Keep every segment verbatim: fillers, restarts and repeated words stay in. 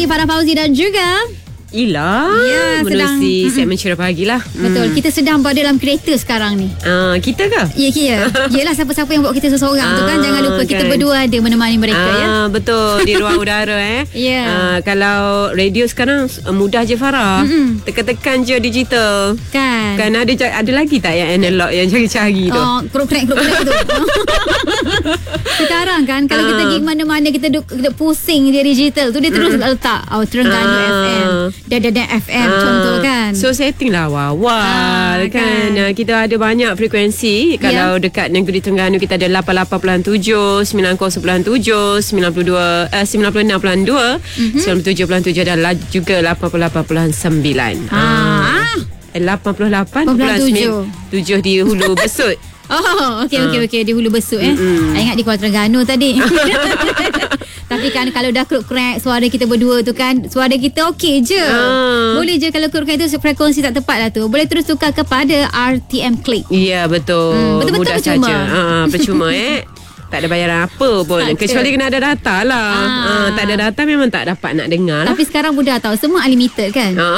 pagi para Fauzi dan juga Ila, ya, menerusi sedang, segmen Cerah Pagi lah. Betul, hmm. kita sedang berada dalam kereta sekarang ni. uh, Kita ke? Ya, kira yelah, siapa-siapa yang bawa kita seseorang uh, tu kan. Jangan lupa kan. Kita berdua ada menemani mereka uh, ya. Betul, di ruang udara eh. yeah. uh, Kalau radio sekarang mudah je Farah. mm-hmm. Tekan-tekan je digital. Kan Kan ada ada lagi tak yang analog, yang cari-cari tu? Oh, krok-krek-krok-krek tu. Sekarang kan kalau uh. kita pergi mana-mana, kita duk, duk pusing dia digital tu, dia terus mm. letak oh, Terengganu uh. F M, Dadadan F M, uh. contoh kan. So setting lah awal-awal uh, kan, kan. Uh, Kita ada banyak frekuensi. Kalau yeah. dekat negeri Terengganu kita ada lapan puluh lapan perpuluhan tujuh, sembilan puluh perpuluhan tujuh, sembilan puluh dua, uh, sembilan puluh enam perpuluhan dua, mm-hmm. sembilan puluh tujuh perpuluhan tujuh dan juga lapan puluh lapan perpuluhan sembilan. Ah. lapan puluh lapan perpuluhan tujuh di Hulu Besut. Oh, okey okey okey, di Hulu Besut eh. Mm-hmm. I ingat di Kuala Terengganu tadi. Tapi kan kalau dah kruk-krek suara kita berdua tu kan, suara kita okey je. Ah. Boleh je kalau kruk-krek tu frekuensi tak tepat lah tu, boleh terus tukar kepada R T M Click. Ya, betul. Hmm, betul-betul mudah percuma. saja. Ha, percuma eh. Tak ada bayaran apa pun. Tak kecuali kena ada data lah. Ah. Ha, tak ada data memang tak dapat nak dengar lah. Tapi sekarang mudah tau, semua unlimited kan. Ah.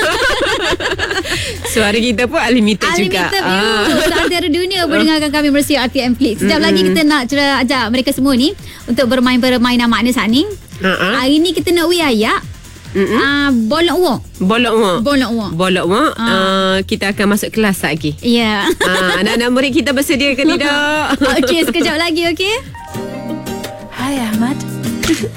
Suara kita pun unlimited, unlimited juga. Unlimited. Seantara dunia pun dengarkan kami bersih R T M Click. Sekejap mm-hmm. lagi kita nak cerah ajak mereka semua ni untuk bermain permainan makna saat ni. Uh-huh. Hari ni kita nak wiayak. Mm-hmm. Uh, bolok wong. Bolok wong. Bolok wong. Bolok wong. Uh. Uh, kita akan masuk kelas lagi. Ya. Yeah. Uh, anak-anak murid kita bersedia ke tidak? Okey, sekejap lagi okey. Hai Ahmad.